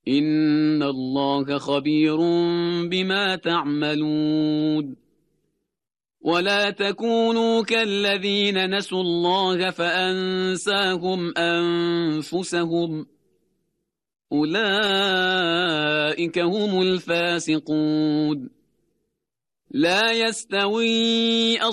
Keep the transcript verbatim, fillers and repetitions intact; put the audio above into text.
إن الله خبير بما تعملون ولا تكونوا كالذين نسوا الله فأنساهم أنفسهم أولئك هم الفاسقون لا يستوي